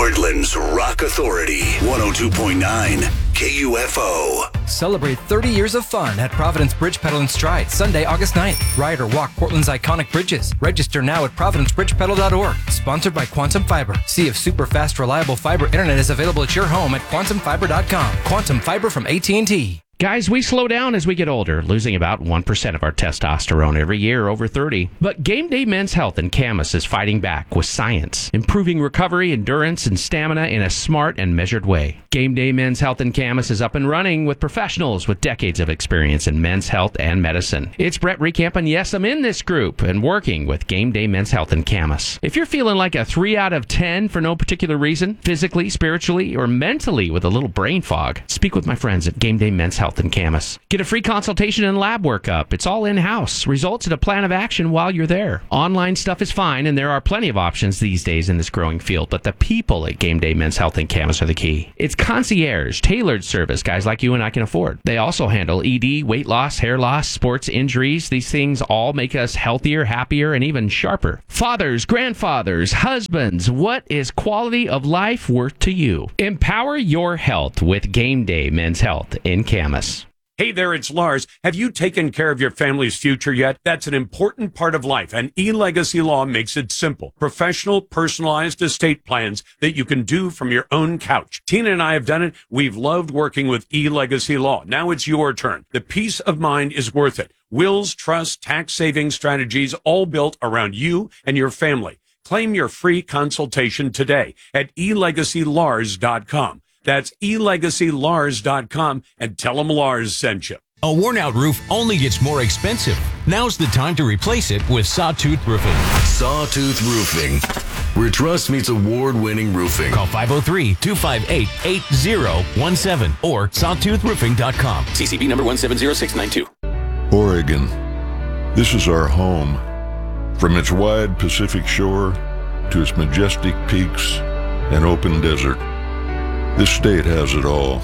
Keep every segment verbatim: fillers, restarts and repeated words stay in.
Portland's Rock Authority, one oh two point nine K U F O. Celebrate thirty years of fun at Providence Bridge Pedal and Stride, Sunday, August ninth. Ride or walk Portland's iconic bridges. Register now at providence bridge pedal dot org. Sponsored by Quantum Fiber. See if super fast, reliable fiber internet is available at your home at quantum fiber dot com. Quantum Fiber from A T and T. Guys, we slow down as we get older, losing about one percent of our testosterone every year over thirty. But Game Day Men's Health in Camas is fighting back with science, improving recovery, endurance, and stamina in a smart and measured way. Game Day Men's Health in Camas is up and running with professionals with decades of experience in men's health and medicine. It's Brett Recamp, and yes, I'm in this group and working with Game Day Men's Health in Camas. If you're feeling like a three out of ten for no particular reason, physically, spiritually, or mentally with a little brain fog, speak with my friends at Game Day Men's Health in Camas. Get a free consultation and lab workup. It's all in-house. Results in a plan of action while you're there. Online stuff is fine, and there are plenty of options these days in this growing field, but the people at Game Day Men's Health in Camas are the key. It's concierge, tailored service guys like you and I can afford. They also handle E D, weight loss, hair loss, sports injuries. These things all make us healthier, happier, and even sharper. Fathers, grandfathers, husbands, what is quality of life worth to you? Empower your health with Game Day Men's Health in Camas. Hey there, it's Lars. Have you taken care of your family's future yet? That's an important part of life, and eLegacy Law makes it simple. Professional, personalized estate plans that you can do from your own couch. Tina and I have done it. We've loved working with eLegacy Law. Now it's your turn. The peace of mind is worth it. Wills, trusts, tax-saving strategies, all built around you and your family. Claim your free consultation today at e legacy lars dot com. That's e legacy lars dot com, and tell them Lars sent you. A worn-out roof only gets more expensive. Now's the time to replace it with Sawtooth Roofing. Sawtooth Roofing, where trust meets award-winning roofing. Call five oh three, two five eight, eight oh one seven or sawtooth roofing dot com. C C B number one seven zero six nine two. Oregon. This is our home. From its wide Pacific shore to its majestic peaks and open desert. This state has it all,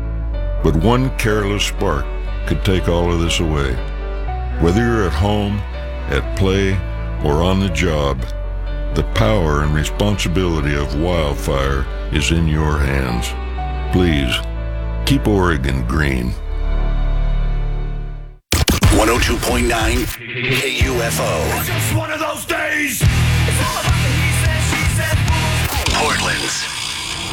but one careless spark could take all of this away. Whether you're at home, at play, or on the job, the power and responsibility of wildfire is in your hands. Please, keep Oregon green. one oh two point nine K U F O. It's just one of those days! Portland's